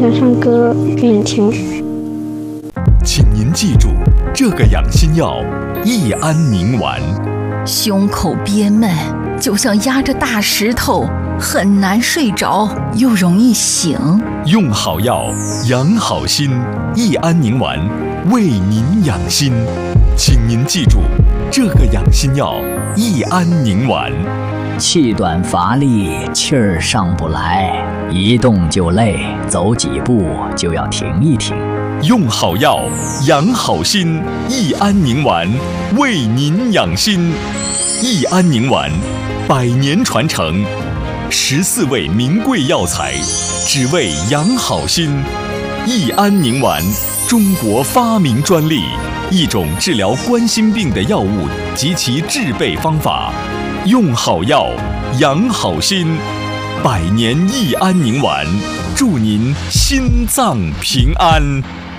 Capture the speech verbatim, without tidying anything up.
想唱歌给你听。 请您记住，这个养心药益安宁丸。 胸口憋闷，就像压着大石头，很难睡着，又容易醒。 用好药，养好心，益安宁丸为您养心。请您记住，这个养心药益安宁丸。 气短乏力，气儿上不来，一动就累，走几步就要停一停。 用好药，养好心，益安宁丸为您养心。益安宁丸，百年传承，十四味名贵药材，只为养好心。益安宁丸，中国发明专利，一种治疗冠心病的药物及其制备方法。用好药，养好心，百年益安宁丸，祝您心脏平安。